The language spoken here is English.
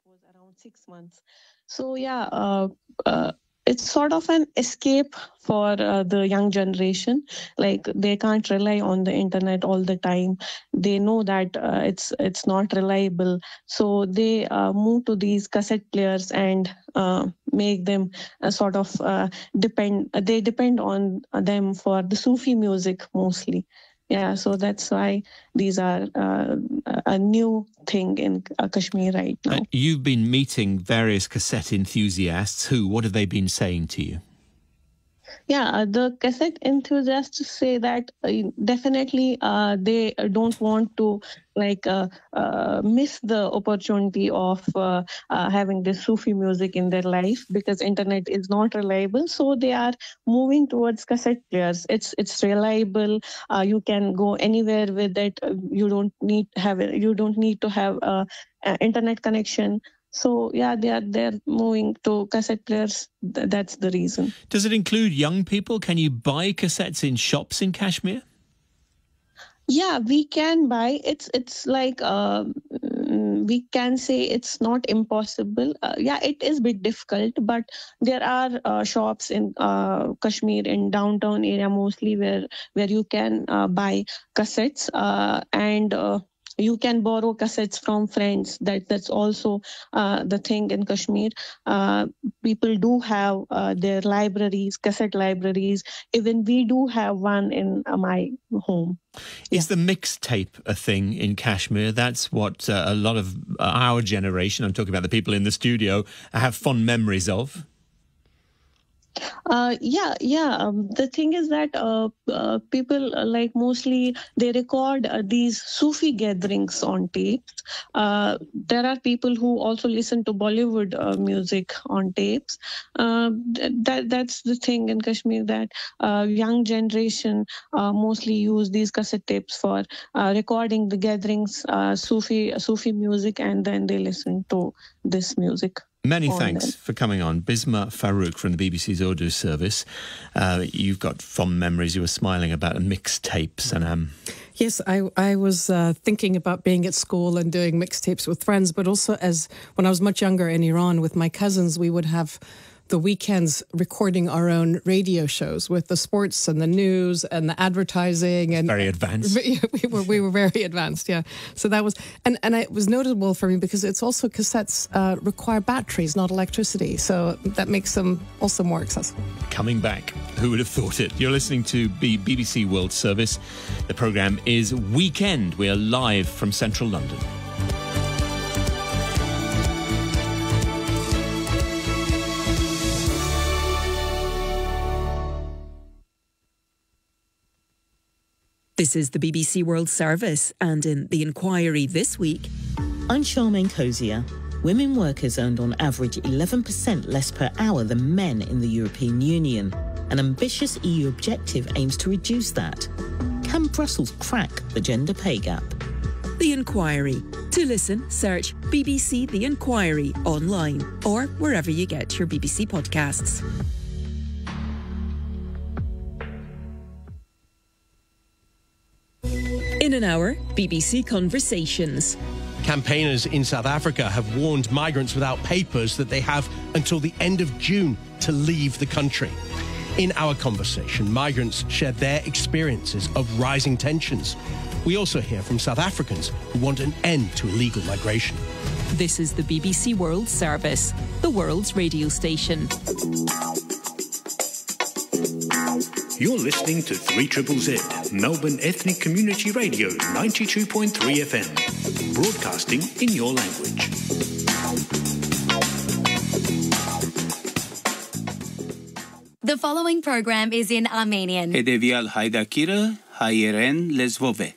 was around 6 months. So yeah, it's sort of an escape for the young generation. Like they can't rely on the internet all the time. They know that it's not reliable, so they move to these cassette players and make them sort of depend. They depend on them for the Sufi music mostly. Yeah, so that's why these are a new thing in Kashmir right now. You've been meeting various cassette enthusiasts. What have they been saying to you? Yeah, the cassette enthusiasts say that definitely they don't want to miss the opportunity of having this Sufi music in their life because internet is not reliable. So they are moving towards cassette players. It's reliable. You can go anywhere with it. You don't need to have a internet connection. So yeah, they're moving to cassette players. That's the reason. Does it include young people? Can you buy cassettes in shops in Kashmir? Yeah, we can buy. It's like we can say it's not impossible. Yeah, it is a bit difficult, but there are shops in Kashmir in downtown area mostly where you can buy cassettes and. You can borrow cassettes from friends. That's also the thing in Kashmir. People do have their libraries, cassette libraries. Even we do have one in my home. Is the mixtape a thing in Kashmir? That's what a lot of our generation, I'm talking about the people in the studio, have fond memories of. Yeah. The thing is that people mostly they record these Sufi gatherings on tapes. There are people who also listen to Bollywood music on tapes. That's the thing in Kashmir, that young generation mostly use these cassette tapes for recording the gatherings, Sufi music, and then they listen to this music. Many thanks for coming on. Bisma Farouk from the BBC's Urdu service. You've got fond memories. You were smiling about mixtapes. And Yes, I was thinking about being at school and doing mixtapes with friends, but also when I was much younger in Iran with my cousins, we would have the weekends recording our own radio shows with the sports and the news and the advertising. And very advanced. We were very advanced, yeah. So that was, and it was notable for me because it's also cassettes require batteries, not electricity. So that makes them also more accessible. Coming back, who would have thought it? You're listening to BBC World Service. The programme is Weekend. We are live from central London. This is the BBC World Service, and in The Inquiry this week... I'm Charmaine Cozier. Women workers earned on average 11% less per hour than men in the European Union. An ambitious EU objective aims to reduce that. Can Brussels crack the gender pay gap? The Inquiry. To listen, search BBC The Inquiry online or wherever you get your BBC podcasts. In an hour, BBC Conversations. Campaigners in South Africa have warned migrants without papers that they have until the end of June to leave the country. In our conversation, migrants shared their experiences of rising tensions. We also hear from South Africans who want an end to illegal migration. This is the BBC World Service, the world's radio station. You're listening to 3ZZZ, Melbourne Ethnic Community Radio 92.3 FM, broadcasting in your language. The following program is in Armenian. Hedevial haydakire hayeren lezvove.